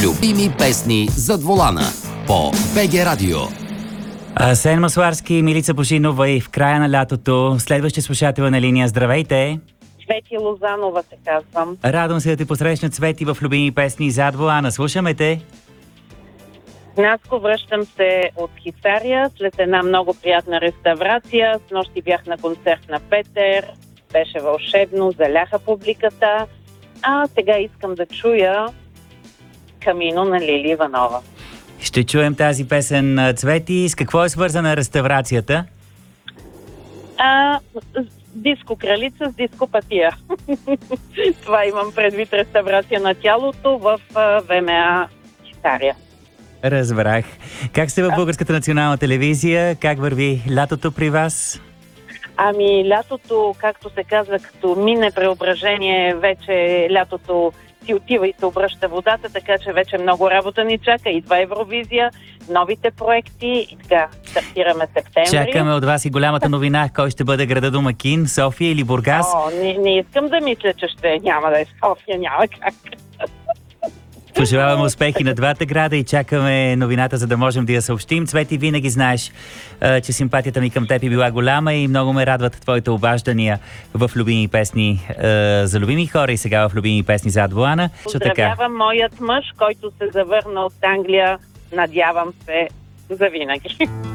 Любими песни зад волана по БГ Радио. Асен Масларски и Милица Божинова и в края на лятото. Следващия слушател на линия. Здравейте! Цвети Лозанова се казвам. Радвам се да те посрещна, Цвети, в любими песни зад волана. Слушаме те. Наско, връщам се от Хисария след една много приятна реставрация. С нощи бях на концерт на Петър. Беше вълшебно, заляха публиката. А сега искам да чуя Камино на Лили Иванова. Ще чуем тази песен, Цвети. С какво е свързана реставрацията? Диско кралица с дископатия. Това имам предвид, реставрация на тялото в ВМА Хисария. Разбрах. Как сте в Българската национална телевизия? Как върви лятото при вас? Лятото, както се казва, като мине преображение, вече лятото си отива и се обръща водата, така че вече много работа ни чака. Идва Евровизия, новите проекти и така, стартираме септември. Чакаме от вас и голямата новина. Кой ще бъде града домакин? София или Бургас? Не искам да мисля, че няма да е София, няма как. Пожелаваме успехи на двата града и чакаме новината, за да можем да я съобщим. Цвети, винаги знаеш, че симпатията ми към теб е била голяма и много ме радват твоите обаждания в любими песни за любими хора и сега в любими песни зад волана. Поздравявам моят мъж, който се завърна от Англия. Надявам се за винаги.